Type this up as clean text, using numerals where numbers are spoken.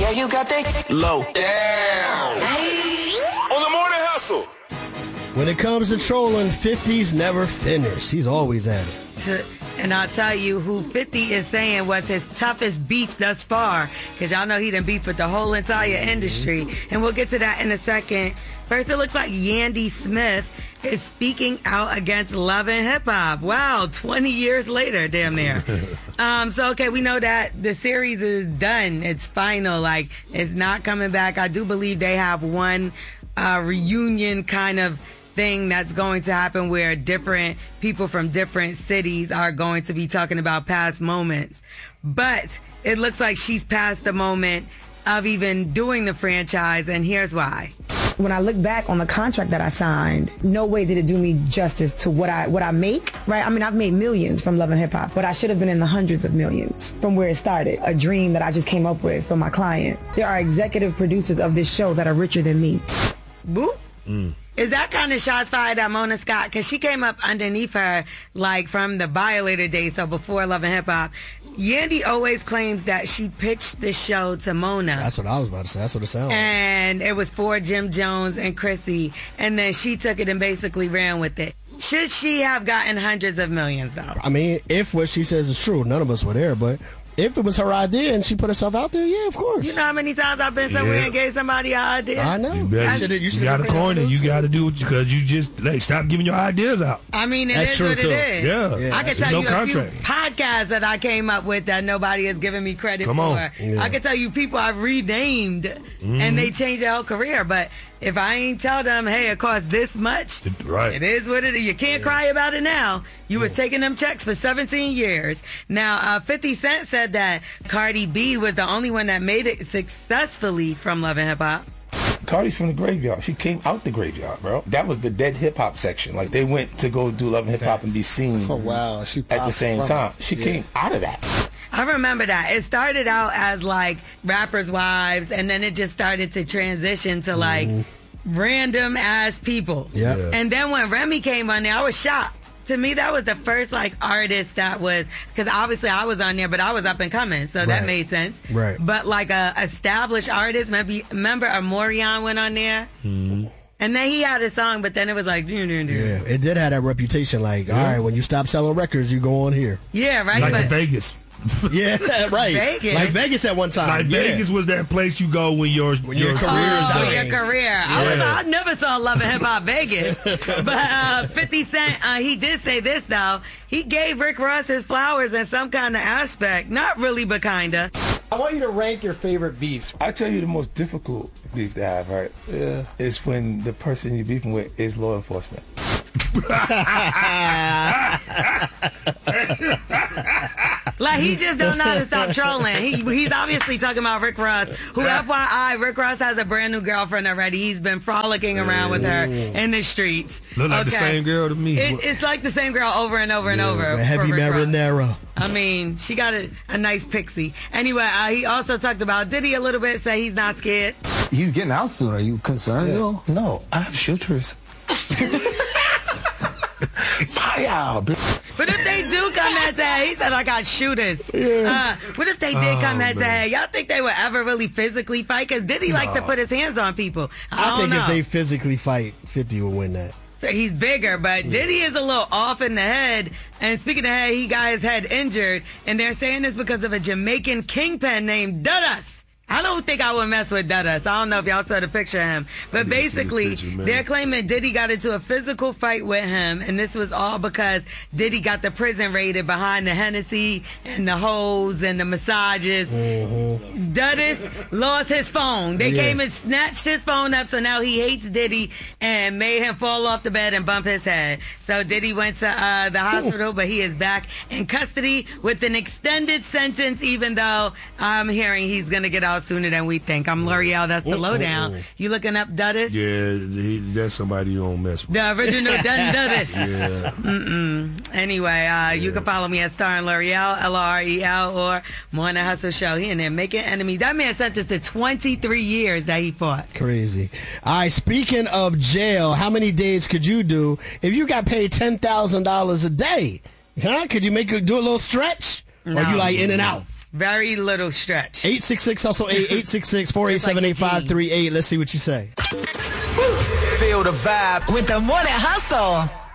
Yeah, you got that low down. On the morning hustle. When it comes to trolling, 50's never finished. He's always at it. And I'll tell you who 50 is saying was his toughest beef thus far, because y'all know he done beef with the whole entire industry. And we'll get to that in a second. First, it looks like Yandy Smith is speaking out against Love and Hip Hop. Wow, 20 years later, damn near. Okay, we know that the series is done. It's final. Like, it's not coming back. I do believe they have one reunion kind of thing that's going to happen where different people from different cities are going to be talking about past moments. But it looks like she's past the moment of even doing the franchise, and here's why. When I look back on the contract that I signed, no way did it do me justice to what I make, right? I mean, I've made millions from Love and Hip Hop, but I should have been in the hundreds of millions from where it started. A dream that I just came up with for my client. There are executive producers of this show that are richer than me. Boop. Is that kind of shots fired at Mona Scott? Because she came up underneath her, like, from the Violator days, so before Love and Hip Hop. Yandy always claims that she pitched the show to Mona. That's what I was about to say. That's what it sounds like. And it was for Jim Jones and Chrissy. And then she took it and basically ran with it. Should she have gotten hundreds of millions, though? I mean, if what she says is true, none of us were there, but if it was her idea and she put herself out there, yeah, of course. You know how many times I've been somewhere and gave somebody an idea? I know. You got to coin it. You got to do it because you just stop giving your ideas out. I mean, That's is true what too. it is. Yeah. I can tell you a few podcasts that I came up with that nobody has given me credit for. Yeah. I can tell you people I've renamed and they changed their whole career. But if I ain't tell them, hey, it costs this much, right. It is what it is. You can't cry about it now. You was taking them checks for 17 years. Now, 50 Cent said that Cardi B was the only one that made it successfully from Love and Hip Hop. Cardi's from the graveyard. She came out the graveyard, bro. That was the dead hip hop section. Like, they went to go do Love and Hip Hop and be seen. Oh, wow. She at the same time. She came out of that. I remember that. It started out as like rappers' wives, and then it just started to transition to like random ass people. Yeah. And then when Remy came on there, I was shocked. To me, that was the first like artist that was, because obviously I was on there, but I was up and coming, so that made sense. Right. But like a established artist, maybe remember Amorion went on there. And then he had a song, but then it was like, yeah, it did have that reputation. Like, all right, when you stop selling records, you go on here. Yeah, right. Like but in Vegas. Yeah, right. Vegas. Like Vegas at one time. Like Vegas was that place you go when your career is done. Your career. I never saw Love and Hip Hop Vegas. But 50 Cent, he did say this, though. He gave Rick Ross his flowers in some kind of aspect. Not really, but kinda. I want you to rank your favorite beefs. I tell you the most difficult beef to have, right? Yeah. Is when the person you're beefing with is law enforcement. Like, he just don't know how to stop trolling. He's obviously talking about Rick Ross, who, FYI, Rick Ross has a brand new girlfriend already. He's been frolicking around with her in the streets. Look like the same girl to me. It's like the same girl over and over and over. Heavy marinara. I mean, she got a nice pixie. Anyway, he also talked about Diddy a little bit, say he's not scared. He's getting out soon. Are you concerned, though? No, I have shooters. Fire! But if they do come head to head, he said, I got shooters. What if they did come head to head? Y'all think they would ever really physically fight? Because Diddy likes to put his hands on people. I think don't know. if they physically fight, 50 will win that. He's bigger, but Diddy is a little off in the head. And speaking of head, he got his head injured. And they're saying this because of a Jamaican kingpin named Dudas. I don't think I would mess with Dudas. I don't know if y'all saw the picture of him. But basically, they're claiming Diddy got into a physical fight with him, and this was all because Diddy got the prison raided behind the Hennessy and the hoes and the massages. Dudas lost his phone. They came and snatched his phone up, so now he hates Diddy and made him fall off the bed and bump his head. So Diddy went to the hospital, but he is back in custody with an extended sentence, even though I'm hearing he's going to get out sooner than we think. I'm L'Oreal. That's the lowdown. You looking up Dudas? Yeah, that's somebody you don't mess with. The original Dudas. Yeah. Anyway, you can follow me at Star and L'Oreal, L-R-E-L, or Morning Hustle Show. He in there making enemies. That man sentenced to 23 years that he fought. Crazy. All right, speaking of jail, how many days could you do if you got paid $10,000 a day? Huh? Could you do a little stretch? No. Or you like in and out? Very little stretch. 866 also 866-487-8538. Let's see what you say. Feel the vibe with the Morning Hustle.